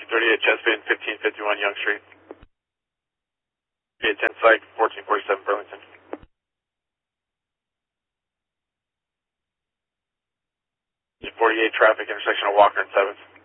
238 Chesapeake, 1551 Young Street. 10 Psych, 1447 Burlington. 48 traffic, intersection of Walker and 7th.